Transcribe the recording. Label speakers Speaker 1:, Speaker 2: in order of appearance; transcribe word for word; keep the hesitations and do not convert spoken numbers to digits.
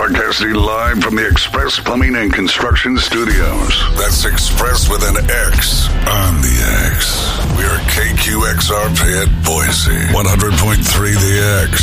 Speaker 1: Broadcasting live from the Express Plumbing and Construction Studios. That's Express with an X on the X. We are K Q X R P at Boise. one hundred point three The X.